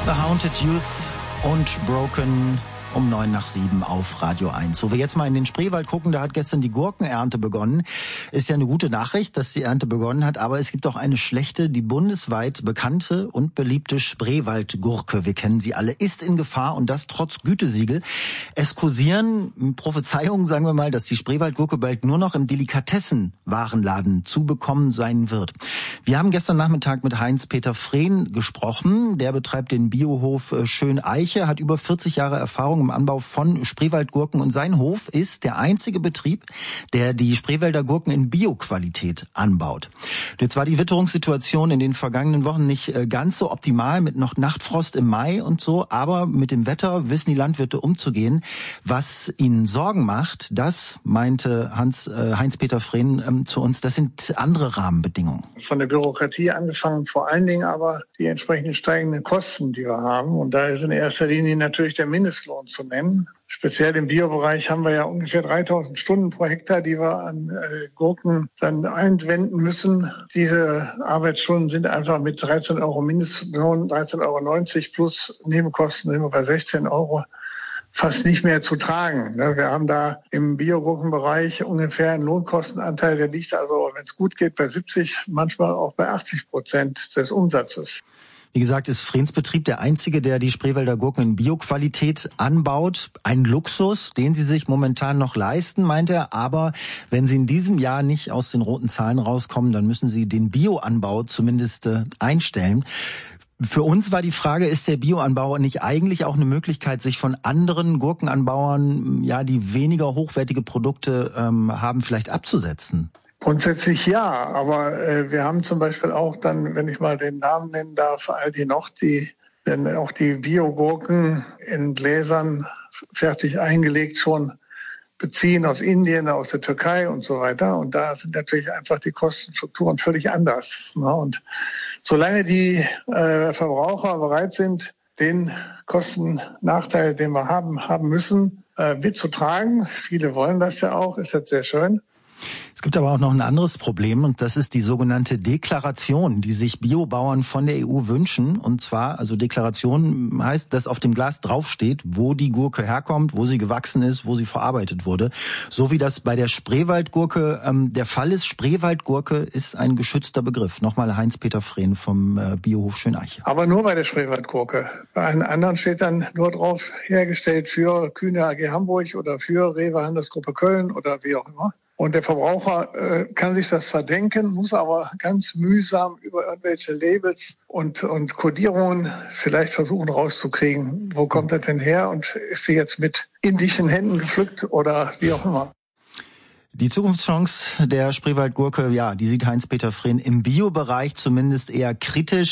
The Haunted Youth und Broken um 6:09 auf Radio 1. Wo wir jetzt mal in den Spreewald gucken, da hat gestern die Gurkenernte begonnen. Ist ja eine gute Nachricht, dass die Ernte begonnen hat, aber es gibt auch eine schlechte, die bundesweit bekannte und beliebte Spreewaldgurke, wir kennen sie alle, ist in Gefahr und das trotz Gütesiegel. Es kursieren Prophezeiungen, sagen wir mal, dass die Spreewaldgurke bald nur noch im Delikatessenwarenladen zu bekommen sein wird. Wir haben gestern Nachmittag mit Heinz-Peter Frehn gesprochen. Der betreibt den Biohof Schöneiche, hat über 40 Jahre Erfahrung im Anbau von Spreewaldgurken und sein Hof ist der einzige Betrieb, der die Spreewälder Gurken in Bioqualität anbaut. Und jetzt war die Witterungssituation in den vergangenen Wochen nicht ganz so optimal mit noch Nachtfrost im Mai und so, aber mit dem Wetter wissen die Landwirte umzugehen. Was ihnen Sorgen macht, das meinte Heinz-Peter Frehn zu uns, das sind andere Rahmenbedingungen. Von der Bürokratie angefangen, vor allen Dingen aber die entsprechend steigenden Kosten, die wir haben. Und da ist in erster Linie natürlich der Mindestlohn zu nennen. Speziell im Biobereich haben wir ja ungefähr 3000 Stunden pro Hektar, die wir an Gurken dann einwenden müssen. Diese Arbeitsstunden sind einfach mit 13 Euro Mindestlohn, 13,90 Euro plus Nebenkosten sind wir bei 16 Euro fast nicht mehr zu tragen. Wir haben da im Biogurkenbereich ungefähr einen Lohnkostenanteil, der liegt also, wenn es gut geht, bei 70, manchmal auch bei 80% des Umsatzes. Wie gesagt, ist Frehns Betrieb der einzige, der die Spreewälder Gurken in Bioqualität anbaut. Ein Luxus, den Sie sich momentan noch leisten, meint er. Aber wenn Sie in diesem Jahr nicht aus den roten Zahlen rauskommen, dann müssen Sie den Bioanbau zumindest einstellen. Für uns war die Frage, ist der Bioanbau nicht eigentlich auch eine Möglichkeit, sich von anderen Gurkenanbauern, ja, die weniger hochwertige Produkte haben, vielleicht abzusetzen? Grundsätzlich ja, aber wir haben zum Beispiel auch dann, wenn ich mal den Namen nennen darf, Aldi Nord, denn auch die Biogurken in Gläsern fertig eingelegt schon beziehen aus Indien, aus der Türkei und so weiter. Und da sind natürlich einfach die Kostenstrukturen völlig anders. Und solange die Verbraucher bereit sind, den Kostennachteil, den wir haben müssen, mitzutragen, viele wollen das ja auch, ist jetzt sehr schön. Es gibt aber auch noch ein anderes Problem und das ist die sogenannte Deklaration, die sich Biobauern von der EU wünschen. Und zwar, also Deklaration heißt, dass auf dem Glas draufsteht, wo die Gurke herkommt, wo sie gewachsen ist, wo sie verarbeitet wurde. So wie das bei der Spreewaldgurke der Fall ist. Spreewaldgurke ist ein geschützter Begriff. Nochmal Heinz-Peter Frehn vom Biohof Schöneiche. Aber nur bei der Spreewaldgurke. Bei einem anderen steht dann nur drauf, hergestellt für Kühne AG Hamburg oder für Rewe Handelsgruppe Köln oder wie auch immer. Und der Verbraucher kann sich das zwar denken, muss aber ganz mühsam über irgendwelche Labels und Kodierungen vielleicht versuchen rauszukriegen, wo kommt das denn her und ist sie jetzt mit indischen Händen gepflückt oder wie auch immer. Die Zukunftschance der Spreewaldgurke, ja, die sieht Heinz-Peter Frehn im Biobereich zumindest eher kritisch.